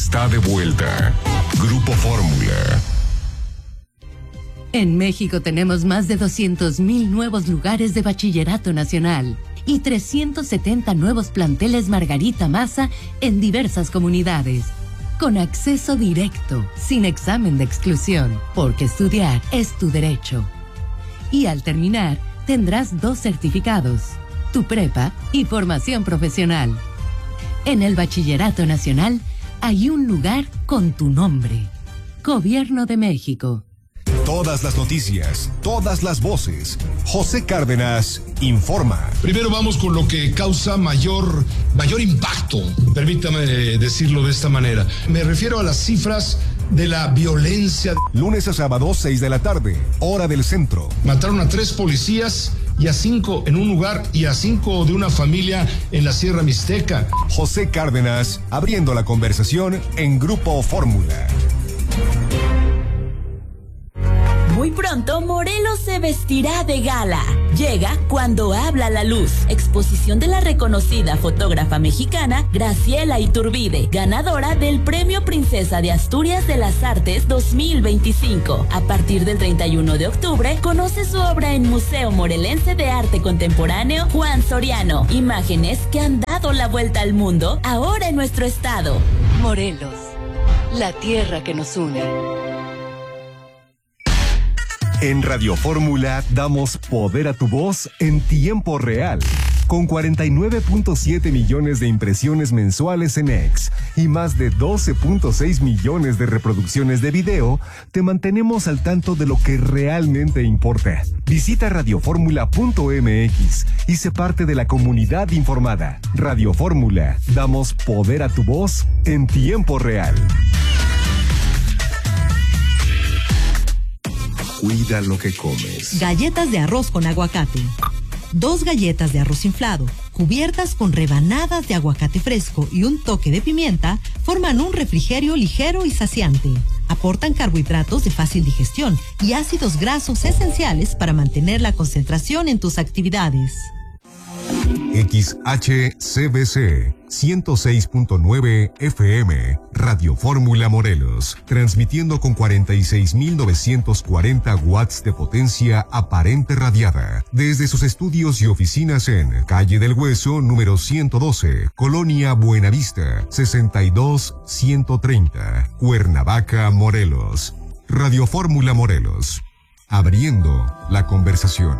está de vuelta. Grupo Fórmula. En México tenemos más de 200,000 nuevos lugares de bachillerato nacional y 370 nuevos planteles Margarita Maza en diversas comunidades, con acceso directo, sin examen de exclusión, porque estudiar es tu derecho. Y al terminar, tendrás 2 certificados, tu prepa y formación profesional. En el Bachillerato Nacional hay un lugar con tu nombre. Gobierno de México. Todas las noticias, todas las voces. José Cárdenas informa. Primero vamos con lo que causa mayor impacto, permítame decirlo de esta manera. Me refiero a las cifras de la violencia. Lunes a sábado, 6 de la tarde, hora del centro. Mataron a 3 policías y a 5 en un lugar y a 5 de una familia en la Sierra Mixteca. José Cárdenas abriendo la conversación en Grupo Fórmula. Muy pronto, Morelos se vestirá de gala. Llega Cuando habla la luz. Exposición de la reconocida fotógrafa mexicana Graciela Iturbide, ganadora del Premio Princesa de Asturias de las Artes 2025. A partir del 31 de octubre, conoce su obra en Museo Morelense de Arte Contemporáneo Juan Soriano. Imágenes que han dado la vuelta al mundo, ahora en nuestro estado. Morelos, la tierra que nos une. En Radio Fórmula damos poder a tu voz en tiempo real. Con 49.7 millones de impresiones mensuales en X y más de 12.6 millones de reproducciones de video, te mantenemos al tanto de lo que realmente importa. Visita radioformula.mx y sé parte de la comunidad informada. Radio Fórmula, damos poder a tu voz en tiempo real. Cuida lo que comes. Galletas de arroz con aguacate. 2 galletas de arroz inflado, cubiertas con rebanadas de aguacate fresco y un toque de pimienta, forman un refrigerio ligero y saciante. Aportan carbohidratos de fácil digestión y ácidos grasos esenciales para mantener la concentración en tus actividades. XHCBC 106.9 FM, Radio Fórmula Morelos, transmitiendo con 46.940 watts de potencia aparente radiada, desde sus estudios y oficinas en Calle del Hueso, número 112, Colonia Buenavista, 62130, Cuernavaca, Morelos. Radio Fórmula Morelos, abriendo la conversación.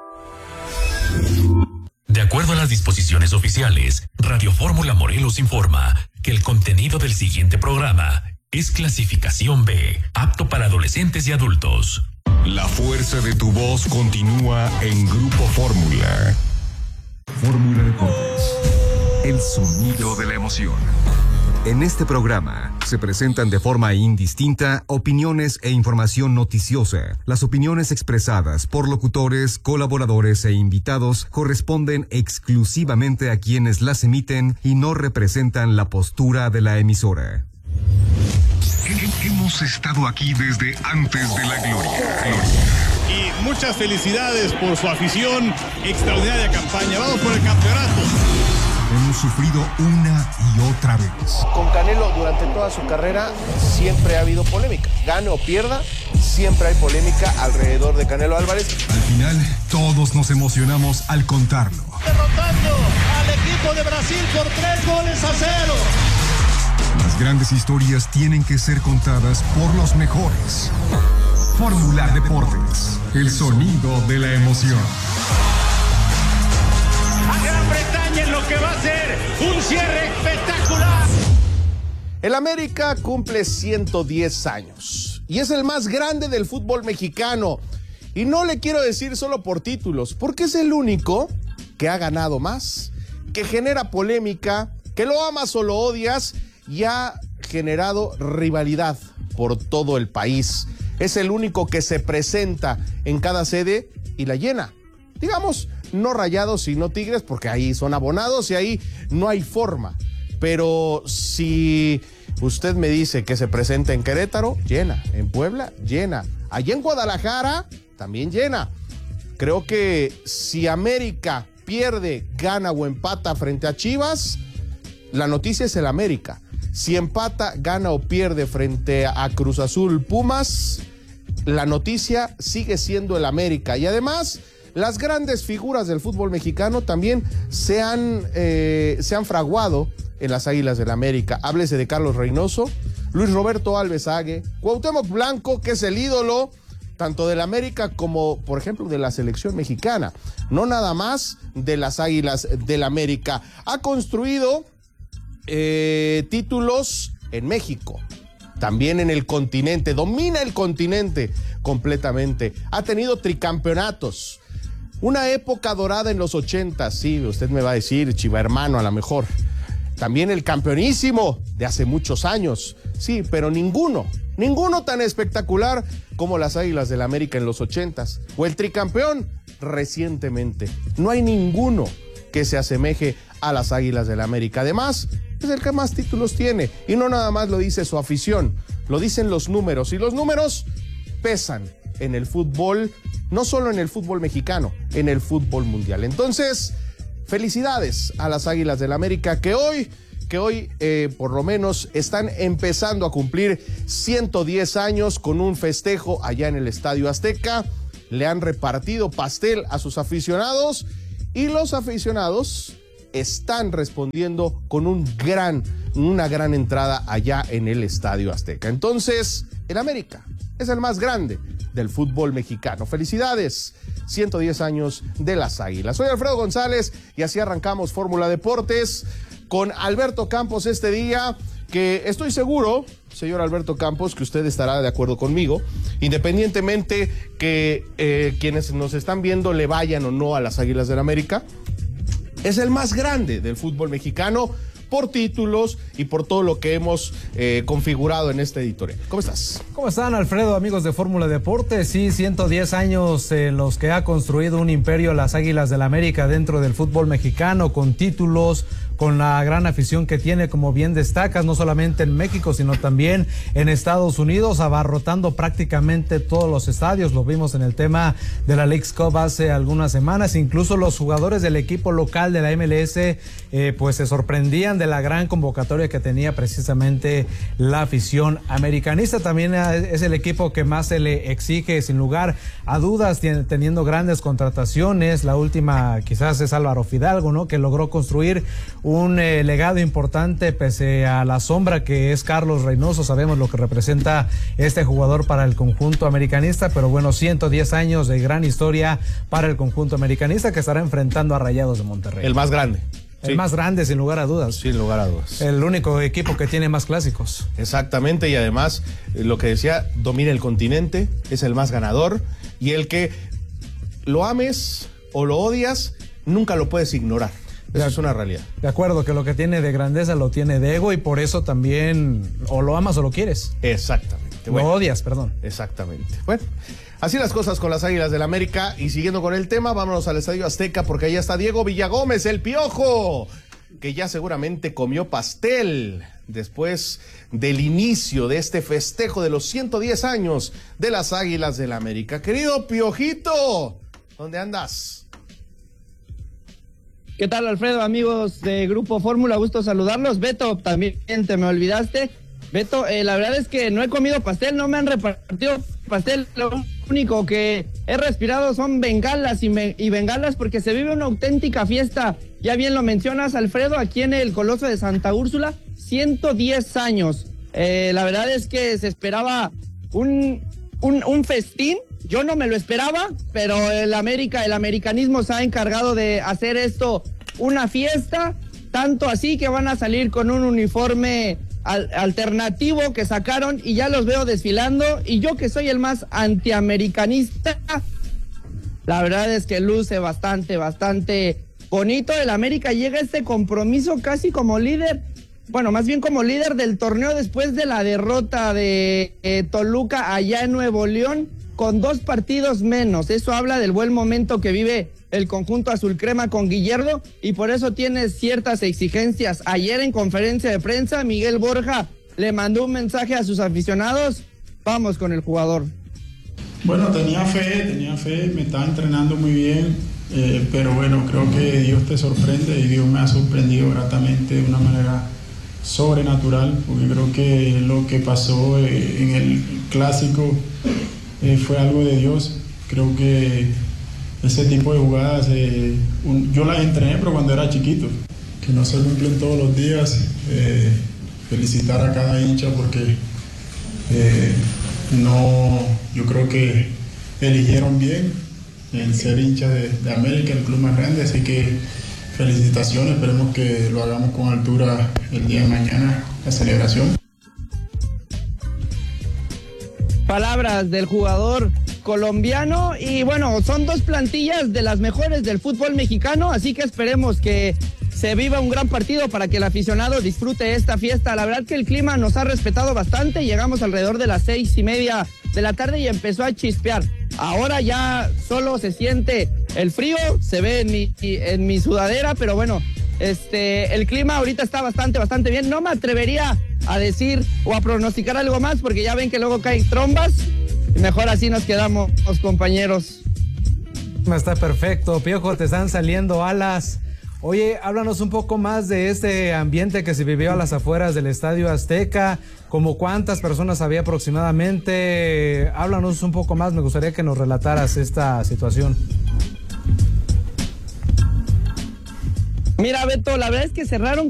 De acuerdo a las disposiciones oficiales, Radio Fórmula Morelos informa que el contenido del siguiente programa es clasificación B, apto para adolescentes y adultos. La fuerza de tu voz continúa en Grupo Fórmula. Fórmula Deportes. El sonido de la emoción. En este programa se presentan de forma indistinta opiniones e información noticiosa. Las opiniones expresadas por locutores, colaboradores e invitados corresponden exclusivamente a quienes las emiten y no representan la postura de la emisora. Hemos estado aquí desde antes de la gloria. Y muchas felicidades por su afición, extraordinaria campaña. Vamos por el campeonato. Hemos sufrido una y otra vez. Con Canelo durante toda su carrera siempre ha habido polémica. Gane o pierda, siempre hay polémica alrededor de Canelo Álvarez. Al final, todos nos emocionamos al contarlo. Derrotando al equipo de Brasil por 3-0. Las grandes historias tienen que ser contadas por los mejores. Fórmula Deportes, el sonido de la emoción. A Gran Bretaña en lo que va a ser un cierre espectacular. El América cumple 110 años y es el más grande del fútbol mexicano. Y no le quiero decir solo por títulos, porque es el único que ha ganado más, que genera polémica, que lo amas o lo odias y ha generado rivalidad por todo el país. Es el único que se presenta en cada sede y la llena. Digamos, no Rayados sino Tigres, porque ahí son abonados y ahí no hay forma. Pero si usted me dice que se presenta en Querétaro, llena. En Puebla, llena. Allí en Guadalajara, también llena. Creo que si América pierde, gana o empata frente a Chivas, la noticia es el América. Si empata, gana o pierde frente a Cruz Azul Pumas, la noticia sigue siendo el América. Y además, las grandes figuras del fútbol mexicano también se han fraguado en las Águilas del América. Háblese de Carlos Reynoso, Luis Roberto Alves Ague, Cuauhtémoc Blanco, que es el ídolo tanto del América como, por ejemplo, de la selección mexicana. No nada más de las Águilas del América. Ha construido títulos en México, también en el continente, domina el continente completamente. Ha tenido tricampeonatos. Una época dorada en los 80, sí, usted me va a decir, Chiva hermano, a lo mejor. También el campeonísimo de hace muchos años, sí, pero ninguno tan espectacular como las Águilas del América en los 80s, o el tricampeón recientemente. No hay ninguno que se asemeje a las Águilas del América. Además, es el que más títulos tiene, y no nada más lo dice su afición, lo dicen los números, y los números pesan en el fútbol, no solo en el fútbol mexicano, en el fútbol mundial. Entonces, felicidades a las Águilas del América que hoy por lo menos están empezando a cumplir 110 años con un festejo allá en el Estadio Azteca. Le han repartido pastel a sus aficionados y los aficionados están respondiendo con una gran entrada allá en el Estadio Azteca. Entonces, el América es el más grande del fútbol mexicano. Felicidades, 110 años de las Águilas. Soy Alfredo González y así arrancamos Fórmula Deportes con Alberto Campos este día, que estoy seguro, señor Alberto Campos, que usted estará de acuerdo conmigo, independientemente que quienes nos están viendo le vayan o no a las Águilas del América. Es el más grande del fútbol mexicano por títulos y por todo lo que hemos configurado en este editorial. ¿Cómo estás? ¿Cómo están, Alfredo, amigos de Fórmula Deportes? Sí, 110 años en los que ha construido un imperio las Águilas del América dentro del fútbol mexicano, con títulos, con la gran afición que tiene, como bien destacas, no solamente en México, sino también en Estados Unidos, abarrotando prácticamente todos los estadios. Lo vimos en el tema de la Leagues Cup hace algunas semanas. Incluso los jugadores del equipo local de la MLS pues se sorprendían de la gran convocatoria que tenía precisamente la afición americanista. También es el equipo que más se le exige, sin lugar a dudas, teniendo grandes contrataciones. La última quizás es Álvaro Fidalgo, ¿no?, que logró construir un legado importante pese a la sombra que es Carlos Reynoso. Sabemos lo que representa este jugador para el conjunto americanista, pero bueno, 110 años de gran historia para el conjunto americanista, que estará enfrentando a Rayados de Monterrey. El más grande. El sí, más grande, sin lugar a dudas. Sin lugar a dudas. El único equipo que tiene más clásicos. Exactamente, y además, lo que decía, domina el continente, es el más ganador, y el que lo ames o lo odias, nunca lo puedes ignorar. Esa es una realidad. De acuerdo, que lo que tiene de grandeza lo tiene de ego, y por eso también o lo amas o lo quieres. Exactamente. Lo odias, perdón. Exactamente. Bueno, así las cosas con las Águilas del América, y siguiendo con el tema, vámonos al Estadio Azteca, porque allá está Diego Villagómez, el Piojo, que ya seguramente comió pastel después del inicio de este festejo de los 110 años de las Águilas del América. Querido Piojito, ¿dónde andas? ¿Qué tal, Alfredo? Amigos de Grupo Fórmula, gusto saludarlos. Beto, también te me olvidaste. Beto, la verdad es que no he comido pastel, no me han repartido pastel. Lo único que he respirado son bengalas y bengalas, porque se vive una auténtica fiesta. Ya bien lo mencionas, Alfredo, aquí en el Coloso de Santa Úrsula, 110 años. La verdad es que se esperaba un festín. Yo no me lo esperaba, pero el americanismo se ha encargado de hacer esto una fiesta, tanto así que van a salir con un uniforme alternativo que sacaron, y ya los veo desfilando, y yo, que soy el más antiamericanista, la verdad es que luce bastante bonito. El América llega a este compromiso casi como líder, bueno, más bien como líder del torneo, después de la derrota de Toluca allá en Nuevo León, con 2 partidos menos. Eso habla del buen momento que vive el conjunto azul crema con Guillermo, y por eso tiene ciertas exigencias. Ayer en conferencia de prensa, Miguel Borja le mandó un mensaje a sus aficionados. Vamos con el jugador. Bueno, tenía fe, me estaba entrenando muy bien, pero bueno, creo que Dios te sorprende, y Dios me ha sorprendido gratamente de una manera sobrenatural, porque creo que lo que pasó en el clásico fue algo de Dios. Creo que ese tipo de jugadas yo las entrené, pero cuando era chiquito, que no se cumplen todos los días. Felicitar a cada hincha porque yo creo que eligieron bien el ser hincha de América, el club más grande, así que felicitaciones, esperemos que lo hagamos con altura el día de mañana, la celebración. Palabras del jugador colombiano y bueno, son dos plantillas de las mejores del fútbol mexicano, así que esperemos que se viva un gran partido para que el aficionado disfrute esta fiesta. La verdad que el clima nos ha respetado bastante, llegamos alrededor de las 6:30 de la tarde y empezó a chispear. Ahora ya solo se siente el frío, se ve en mi sudadera, pero bueno, el clima ahorita está bastante bien. No me atrevería a decir o a pronosticar algo más porque ya ven que luego caen trombas y mejor así nos quedamos, compañeros. Está perfecto, Piojo, te están saliendo alas. Oye, háblanos un poco más de este ambiente que se vivió a las afueras del Estadio Azteca, como cuántas personas había aproximadamente. Háblanos un poco más, me gustaría que nos relataras esta situación. Mira, Beto, la verdad es que cerraron